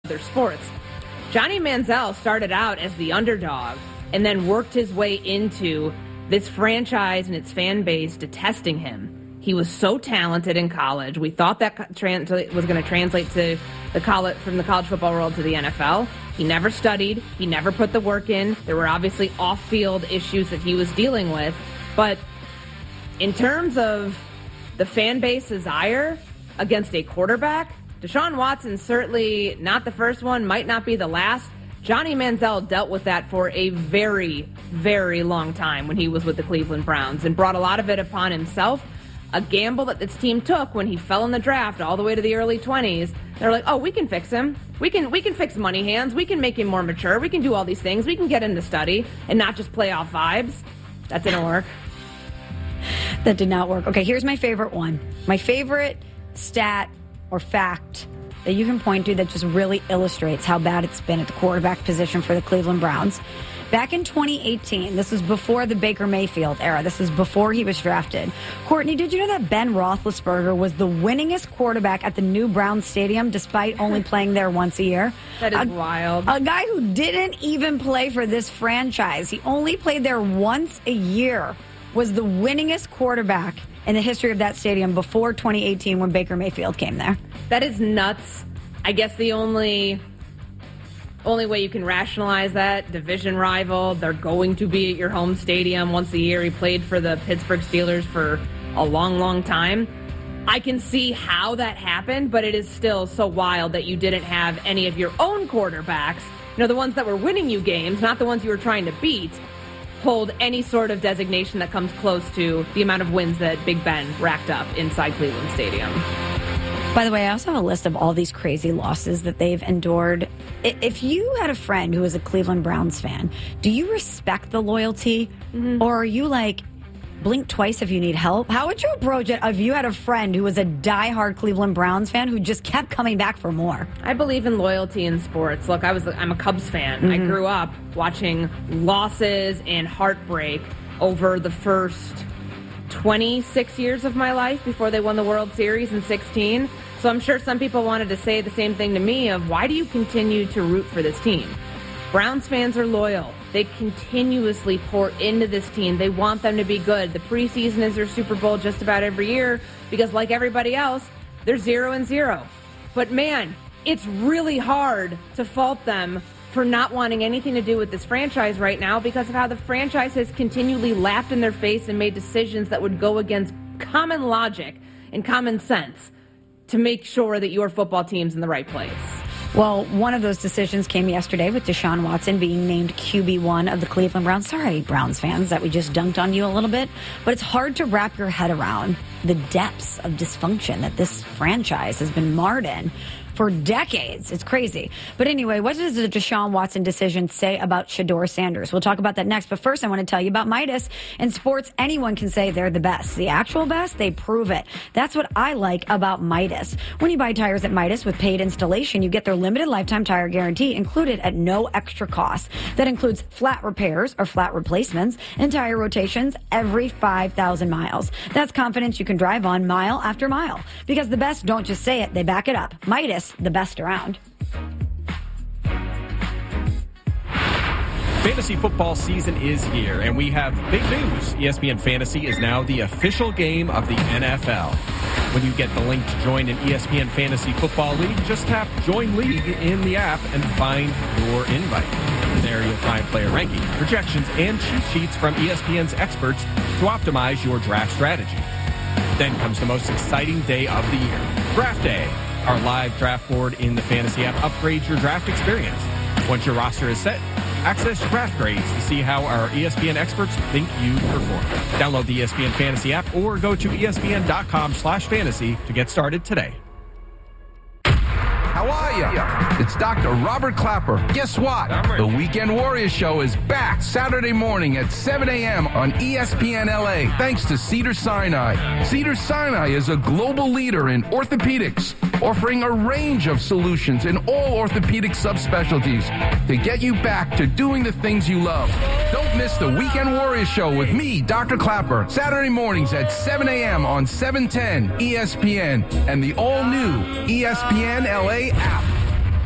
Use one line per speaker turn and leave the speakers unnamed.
other sports. Johnny Manziel started out as the underdog and then worked his way into this franchise and its fan base detesting him. He was so talented in college. We thought that was going to translate to from the college football world to the NFL. He never studied. He never put the work in. There were obviously off-field issues that he was dealing with. But in terms of the fan base's ire against a quarterback, Deshaun Watson's certainly not the first one, might not be the last. Johnny Manziel dealt with that for a very, very long time when he was with the Cleveland Browns and brought a lot of it upon himself. A gamble that this team took when he fell in the draft all the way to the early 20s. They're like, oh, we can fix him. We can fix money hands. We can make him more mature. We can do all these things. We can get him to study and not just play off vibes. That didn't work.
That did not work. Okay, here's my favorite one. My favorite stat or fact that you can point to that just really illustrates how bad it's been at the quarterback position for the Cleveland Browns. Back in 2018, this was before the Baker Mayfield era. This is before he was drafted. Courtney, did you know that Ben Roethlisberger was the winningest quarterback at the new Browns Stadium despite only playing there once a year?
That is wild.
A guy who didn't even play for this franchise. He only played there once a year. Was the winningest quarterback in the history of that stadium before 2018 when Baker Mayfield came there.
That is nuts. I guess the only way you can rationalize that, division rival, they're going to be at your home stadium once a year. He played for the Pittsburgh Steelers for a long, long time. I can see how that happened, but it is still so wild that you didn't have any of your own quarterbacks, the ones that were winning you games, not the ones you were trying to beat, hold any sort of designation that comes close to the amount of wins that Big Ben racked up inside Cleveland Stadium.
By the way, I also have a list of all these crazy losses that they've endured. If you had a friend who was a Cleveland Browns fan, do you respect the loyalty? Mm-hmm. Or are you like, blink twice if you need help? How would you approach it if you had a friend who was a diehard Cleveland Browns fan who just kept coming back for more?
I believe in loyalty in sports. Look, I'm a Cubs fan. Mm-hmm. I grew up watching losses and heartbreak over the first 26 years of my life before they won the World Series in 16. So I'm sure some people wanted to say the same thing to me of, why do you continue to root for this team? Browns fans are loyal. They continuously pour into this team. They want them to be good. The preseason is their Super Bowl just about every year because, like everybody else, they're 0-0. But man, it's really hard to fault them for not wanting anything to do with this franchise right now because of how the franchise has continually laughed in their face and made decisions that would go against common logic and common sense to make sure that your football team's in the right place.
Well, one of those decisions came yesterday with Deshaun Watson being named QB1 of the Cleveland Browns. Sorry, Browns fans, that we just dunked on you a little bit, but it's hard to wrap your head around the depths of dysfunction that this franchise has been marred in for decades. It's crazy. But anyway, what does the Deshaun Watson decision say about Shedeur Sanders? We'll talk about that next. But first, I want to tell you about Midas. In sports, anyone can say they're the best. The actual best, they prove it. That's what I like about Midas. When you buy tires at Midas with paid installation, you get their limited lifetime tire guarantee included at no extra cost. That includes flat repairs or flat replacements and tire rotations every 5,000 miles. That's confidence you can drive on mile after mile. Because the best don't just say it, they back it up. Midas, the best around.
Fantasy football season is here, and we have big news. ESPN Fantasy is now the official game of the NFL. When you get the link to join an ESPN Fantasy Football League, just tap Join League in the app and find your invite. There you'll find player rankings, projections, and cheat sheets from ESPN's experts to optimize your draft strategy. Then comes the most exciting day of the year, Draft Day. Our live draft board in the Fantasy app upgrades your draft experience. Once your roster is set, access draft grades to see how our ESPN experts think you perform. Download the ESPN Fantasy app or go to ESPN.com/fantasy to get started today.
How are you? It's Dr. Robert Clapper. Guess what? The Weekend Warriors Show is back Saturday morning at 7 a.m. on ESPN LA, thanks to Cedars-Sinai. Cedars-Sinai is a global leader in orthopedics, offering a range of solutions in all orthopedic subspecialties to get you back to doing the things you love. Don't miss the Weekend Warriors Show with me, Dr. Clapper, Saturday mornings at 7 a.m. on 710 ESPN and the all-new ESPN LA app.